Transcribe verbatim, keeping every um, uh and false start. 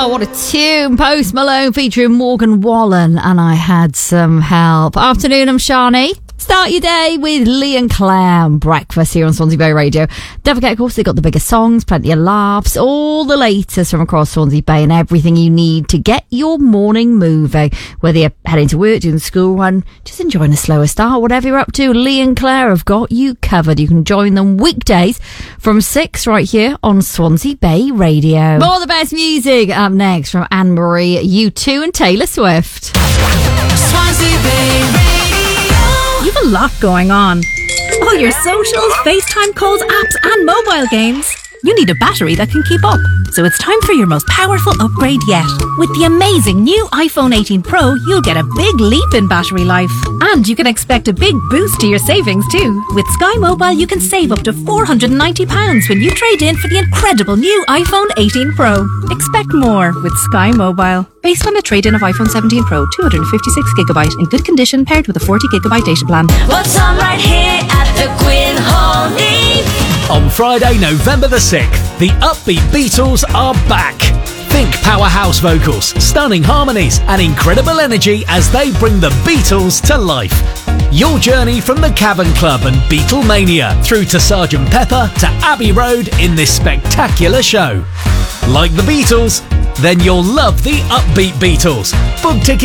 Oh, what a tune. Post Malone featuring Morgan Wallen, and I Had Some Help. Afternoon, I'm Shani. Start your day with Lee and Claire. Breakfast here on Swansea Bay Radio. Don't forget, of course, they've got the biggest songs, plenty of laughs, all the latest from across Swansea Bay and everything you need to get your morning moving. Whether you're heading to work, doing the school run, just enjoying a slower start, whatever you're up to, Lee and Claire have got you covered. You can join them weekdays from six right here on Swansea Bay Radio. More of the best music up next from Anne-Marie, U two and Taylor Swift. Swansea Bay Radio. You've a lot going on. All your socials, FaceTime calls, apps and mobile games. You need a battery that can keep up. So it's time for your most powerful upgrade yet. With the amazing new iPhone eighteen Pro, you'll get a big leap in battery life. And you can expect a big boost to your savings too. With Sky Mobile, you can save up to four hundred ninety pounds when you trade in for the incredible new iPhone eighteen Pro. Expect more with Sky Mobile. Based on a trade-in of iPhone seventeen Pro, two hundred fifty-six gigabyte in good condition paired with a forty gigabyte data plan. What's on right here at the Quinn Hall? On Friday, November the sixth, the upbeat Beatles are back. Think powerhouse vocals, stunning harmonies and incredible energy as they bring the Beatles to life. Your journey from the Cavern Club and Beatlemania through to Sergeant Pepper to Abbey Road in this spectacular show. Like the Beatles? Then you'll love the upbeat Beatles. Book tickets